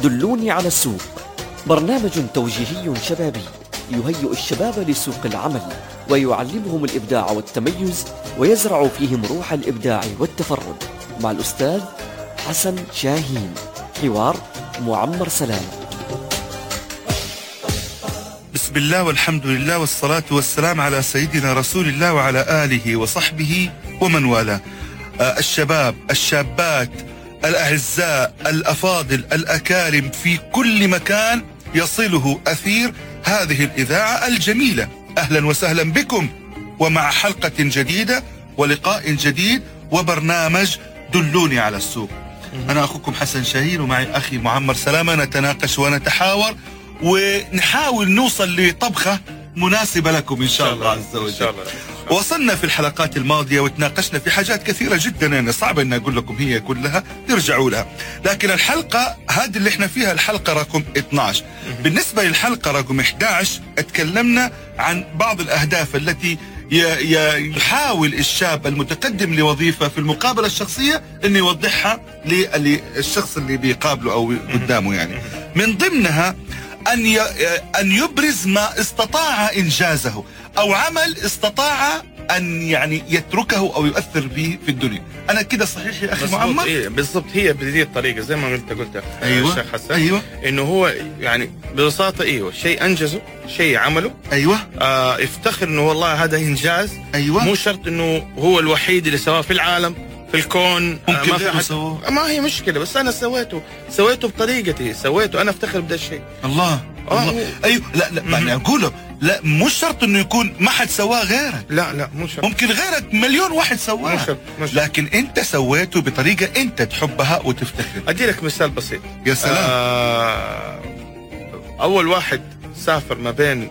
دلوني على السوق، برنامج توجيهي شبابي يهيئ الشباب لسوق العمل ويعلمهم الإبداع والتميز ويزرع فيهم روح الإبداع والتفرد، مع الأستاذ حسن شاهين. حوار معمر سلام. بسم الله والحمد لله والصلاة والسلام على سيدنا رسول الله وعلى آله وصحبه ومن والاه. الشباب، الشابات، الأعزاء، الأفاضل، الأكارم في كل مكان يصله أثير هذه الإذاعة الجميلة، أهلا وسهلا بكم ومع حلقة جديدة ولقاء جديد وبرنامج دلوني على السوق. أنا أخوكم حسن شاهين ومعي أخي معمر سلامة، نتناقش ونتحاور ونحاول نوصل لطبخة مناسبة لكم إن شاء الله عز وجل. إن شاء الله. وصلنا في الحلقات الماضية وتناقشنا في حاجات كثيرة جدا، يعني صعب أن أقول لكم هي كلها، ترجعوا لها. لكن الحلقة هذه اللي احنا فيها الحلقة رقم 12. بالنسبة للحلقة رقم 11 اتكلمنا عن بعض الأهداف التي يحاول الشاب المتقدم لوظيفة في المقابلة الشخصية أن يوضحها للشخص اللي بيقابله أو قدامه. يعني من ضمنها أن يبرز ما استطاع إنجازه أو عمل استطاع أن يعني يتركه أو يؤثر به في الدنيا. أنا كده صحيح يا أخي معمر؟ إيه بالضبط، هي بهذه الطريقة زي ما قلت أيوة. الشيخ حسن. أيوة. إنه هو يعني ببساطة شيء أنجزه، شيء عمله. أيوة. افتخر إنه والله هذا إنجاز. أيوة. مو شرط إنه هو الوحيد اللي سواه في العالم في الكون. ممكن ما في حد سواه. ما هي مشكلة، بس أنا سويته بطريقتي، سويته أنا أفتخر بهذا الشيء. الله. أيوه. لا يعني أقوله لا، مش شرط إنه يكون ما حد سواه غيرك. لا مو شرط. ممكن غيرك مليون واحد سواه. مش شرط. لكن أنت سويته بطريقة أنت تحبها وتفتخر. أدي لك مثال بسيط. يا سلام. أول واحد سافر ما بين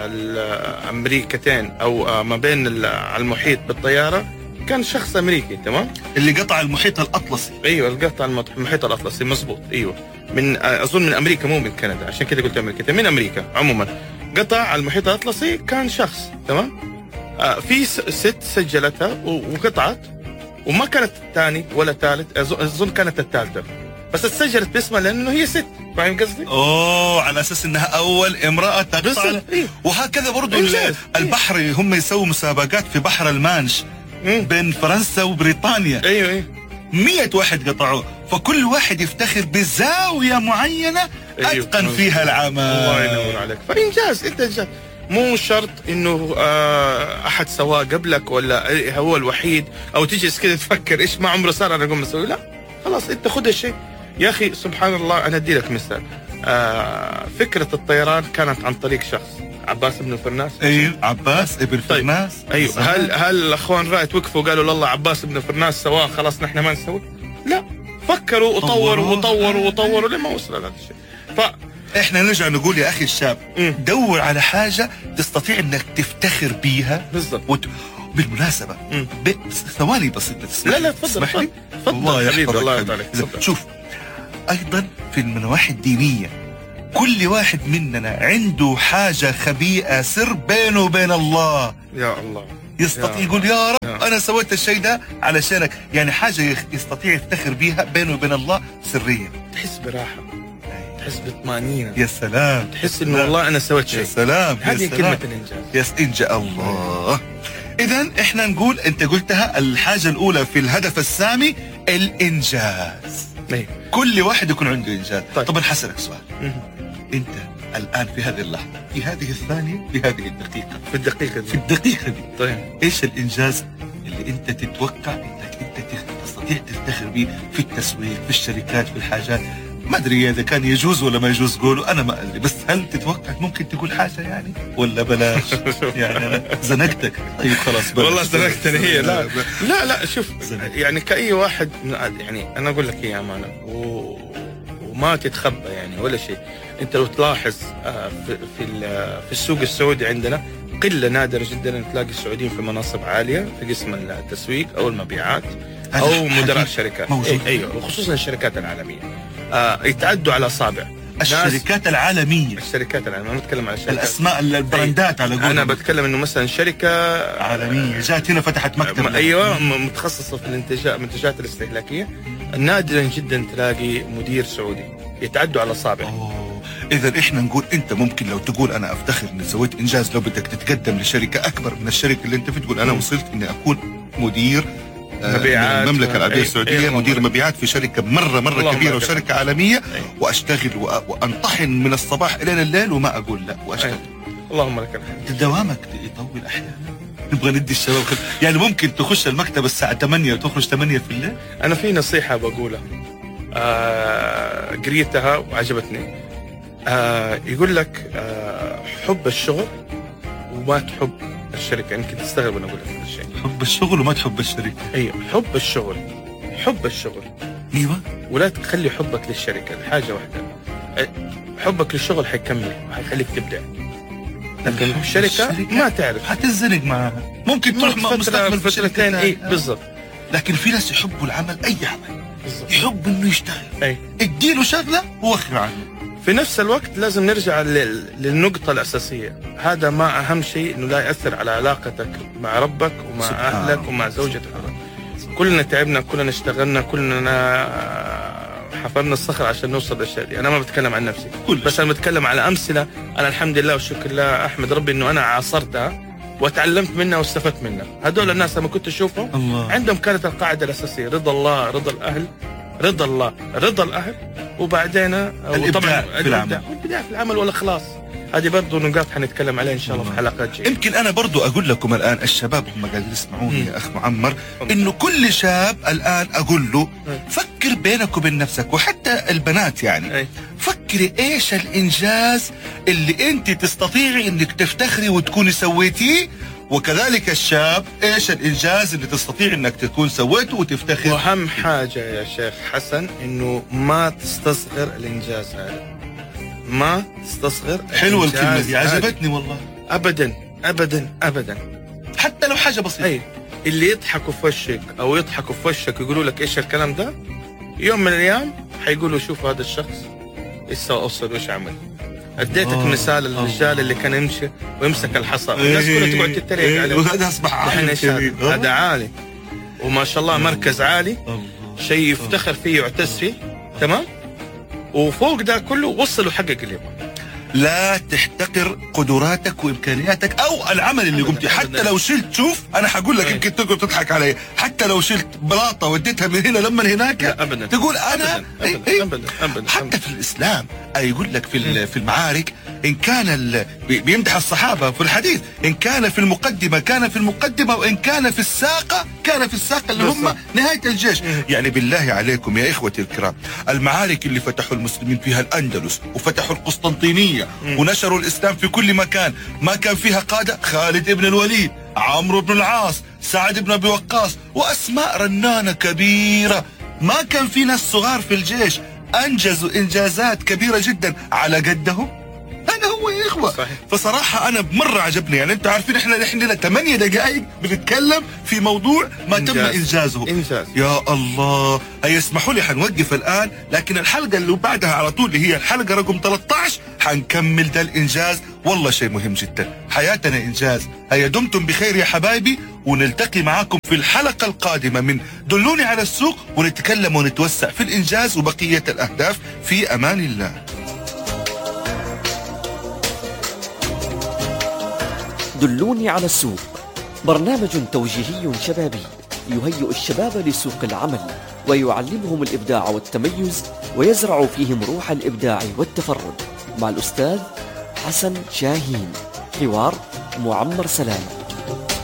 الأمريكتين أو ما بين على المحيط بالطيارة كان شخص أمريكي، تمام؟ اللي قطع المحيط الأطلسي. أيوة، القطع المحيط الأطلسي، مزبوط. أيوة، من أظن من أمريكا مو من كندا، عشان كده قلت أمريكا، من أمريكا عموما. قطع المحيط الأطلسي كان شخص، تمام؟ في ست سجلتها وقطعت، وما كانت الثاني ولا ثالث، أظن كانت الثالثة، بس تسجلت باسمها لأنه هي ست. فاهم قصدي؟ على أساس إنها أول امرأة تقطع. وهكذا برضو البحر هم يسووا مسابقات في بحر المانش بين فرنسا وبريطانيا. أيوة 100 واحد قطعوه، فكل واحد يفتخر بزاوية معينة أتقن فيها العمل. الله ينور عليك. فإنجاز، أنت إنجاز، مو شرط إنه أحد سواه قبلك ولا هو الوحيد، أو تجلس كده تفكر إيش ما عمره صار أنا أقوم أسوي. لا خلاص، أنت خذ الشيء. يا أخي سبحان الله، أنا أدي لك مثال. فكرة الطيران كانت عن طريق شخص، عباس بن فرناس. ايوه، عباس ابن فرناس. ايوه. هل الاخوان رايت وقفوا وقالوا لله عباس بن فرناس سواه خلاص نحن ما نسوي؟ لا، فكروا وطوروا لما وصلوا لهذا الشيء. احنا نرجع نقول يا اخي الشاب، دور على حاجه تستطيع انك تفتخر بيها. بالضبط. بالمناسبه ثواني بسيطه تسمح. لا تفضل. الله يحفظك. الله يطالك. شوف، ايضا في النواحي الدينيه كل واحد مننا عنده حاجة خبيئة، سر بينه وبين الله. يا الله. يستطيع يقول يا رب أنا سويت الشيء ده علشانك، يعني حاجة يستطيع يفتخر بيها بينه وبين الله سرية. تحس براحة، تحس بطمأنينة. يا سلام. تحس إنه والله أنا سويت شيء. يا سلام. هذه كلمة الإنجاز. إنجاز الله. إذن إحنا نقول، أنت قلتها، الحاجة الأولى في الهدف السامي الإنجاز. كل واحد يكون عنده إنجاز. طب حسألك سؤال. أنت الآن في هذه اللحظة، في هذه الثانية، في هذه الدقيقة، في الدقيقة دي، طيب إيش الإنجاز اللي أنت تتوقع أنك أنت تستطيع تفتخر به في التسويق، في الشركات، في الحاجات؟ ما أدري إذا كان يجوز ولا ما يجوز قوله، أنا ما أدري، بس هل تتوقع ممكن تقول حاجة يعني ولا بلاش؟ يعني أنا زنقتك. طيب خلاص بلاش. والله زنقتني هي. لا شوف، يعني كأي واحد، يعني أنا أقول لك يا أمانة وما تتخبى يعني ولا شيء. انت لو تلاحظ في السوق السعودي عندنا قله نادره جدا ان تلاقي السعوديين في مناصب عاليه في قسم التسويق او المبيعات او مدراء شركات. ايوه، وخصوصا الشركات العالميه يتعدوا على اصابع. الشركات العالمية. انا بتكلم على الاسماء البراندات على قولهم. انا بتكلم انه مثلا شركه عالمية جات هنا فتحت مكتب. ايوه، متخصصه في المنتجات الاستهلاكيه، نادرا جدا تلاقي مدير سعودي، يتعدوا على اصابع. إذا إحنا نقول أنت ممكن لو تقول أنا أفتخر إني سويت إنجاز، لو بدك تتقدم لشركة أكبر من الشركة اللي أنت فيه تقول أنا وصلت إني أكون مدير مبيعات المملكة العربية السعودية، مدير مبيعات في شركة مرة كبيرة وشركة عالمية، وأشتغل وأنطحن من الصباح إلى الليل وما أقول لا وأشتغل. اللهم لك الحمد. دوامك يطول أحيانا. نبغى ندي الشباب يعني ممكن تخش المكتب الساعة 8 وتخرج 8 في الليل. أنا في نصيحة بقولها قريتها وعجبتني. يقول لك حب الشغل وما تحب الشركة. يمكن تستغرب أنا أقول لك هذا الشيء. حب الشغل وما تحب الشركة. أيوة، حب الشغل، حب الشغل. أيوة. ولا تخلي حبك للشركة حاجة واحدة. حبك للشغل حيكمل وحيخليك تبدع، لكن الشركة ما تعرف، حتزنق معها، ممكن تروح مستقبل في فترتين. اي بالضبط. لكن في ناس يحبوا العمل، أي عمل بالضبط. يحب إنه يشتغل. اديله شغلة ووخر عنه. في نفس الوقت لازم نرجع للنقطة الأساسية، هذا ما أهم شيء، إنه لا يأثر على علاقتك مع ربك ومع أهلك ومع زوجتك. كلنا تعبنا، كلنا اشتغلنا، كلنا حفرنا الصخر عشان نوصل للأشياء دي. أنا ما بتكلم عن نفسي بس أنا بتكلم على أمثلة. أنا الحمد لله والشكر لله أحمد ربي إنه أنا عاصرتها وتعلمت منها واستفدت منها. هدول الناس لما كنت أشوفهم عندهم كانت القاعدة الأساسية رضا الله، رضا الأهل، رضا الله، رضا الأهل، وبعدين الإبداع في العمل، الإبداع في العمل والإخلاص. هذه برضو نقاط حنتكلم عليها إن شاء الله في حلقات جاية. يمكن أنا برضو أقول لكم الآن الشباب هم قاعدين يسمعوني يا أخ معمر، إنه كل شاب الآن أقول له فكر بينك وبين نفسك، وحتى البنات يعني فكري إيش الإنجاز اللي أنت تستطيعي إنك تفتخري وتكوني سويتيه، وكذلك الشاب ايش الانجاز اللي تستطيع انك تكون سويته وتفتخر. واهم حاجه يا شيخ حسن انه ما تستصغر الانجاز هذا، ما تستصغر. حلوه الكلمه دي، عجبتني والله. ابدا ابدا ابدا، حتى لو حاجه بسيطه. اي اللي يضحكوا في وشك او يضحكوا في وشك يقولوا لك ايش الكلام ده، يوم من الايام حيقولوا شوف هذا الشخص ايش وصل وايش عمل. اديتك مثال الرجال اللي كان يمشي ويمسك الحصى والناس كلها تقعد تتريق عليه، وهذا اصبح عالي. هذا عالي وما شاء الله مركز عالي، شيء يفتخر فيه ويعتز فيه، تمام. وفوق ده كله وصل وحقق اللي يبغاه. لا تحتقر قدراتك وامكانياتك او العمل اللي قمت. حتى لو شلت، شوف انا حقول لك يمكن تقعد تضحك علي، حتى لو شلت بلاطه وديتها من هنا لما هناك أبداً. تقول انا أبداً. أبداً. أبداً. حتى في الاسلام يقول لك في المعارك ان كان بيمدح الصحابه في الحديث، ان كان في المقدمه كان في المقدمه، وان كان في الساقه كان في الساقه اللي هم نهايه الجيش. يعني بالله عليكم يا اخوتي الكرام، المعارك اللي فتحوا المسلمين فيها الاندلس وفتحوا القسطنطينيه ونشروا الإسلام في كل مكان، ما كان فيها قادة؟ خالد ابن الوليد، عمرو بن العاص، سعد بن أبي وقاص، وأسماء رنانة كبيرة. ما كان في ناس صغار في الجيش أنجزوا إنجازات كبيرة جدا على قدهم. هذا هو يا إخوة. صحيح. فصراحة أنا مرة عجبني. يعني أنتوا عارفين إحنا لنا 8 دقائق بنتكلم في موضوع ما تم إنجازه. إنجاز. يا الله، هيسمحوا لي حنوقف الآن، لكن الحلقة اللي بعدها على طول اللي هي الحلقة رقم 13 حنكمل ده الإنجاز. والله شيء مهم جدا، حياتنا إنجاز. هيا دمتم بخير يا حبايبي، ونلتقي معاكم في الحلقة القادمة من دلوني على السوق، ونتكلم ونتوسع في الإنجاز وبقية الأهداف. في أمان الله. دلوني على السوق، برنامج توجيهي شبابي يهيئ الشباب لسوق العمل ويعلمهم الإبداع والتميز ويزرع فيهم روح الإبداع والتفرد، مع الأستاذ حسن شاهين. حوار معمر سلام.